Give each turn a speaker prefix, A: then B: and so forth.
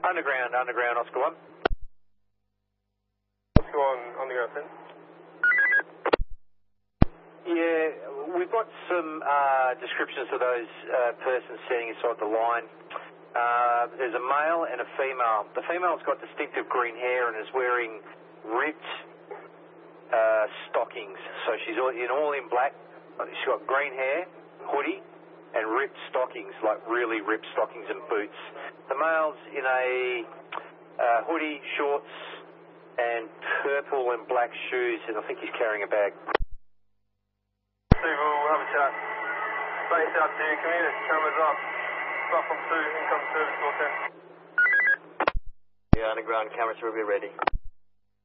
A: Underground, Oscar 1.
B: Oscar 1, underground 10.
A: Yeah, we've got some descriptions of those persons sitting inside the line. There's a male and a female. The female's got distinctive green hair and is wearing ripped stockings. So she's all in black. She's got green hair, hoodie, and ripped stockings, like really ripped stockings and boots. The male's in a hoodie, shorts, and purple and black shoes, and I think he's carrying a bag.
B: Steve, we'll have a chat. Base out to community, cameras up. Platform 2, income service, floor 10.
C: Yeah, underground cameras will be ready.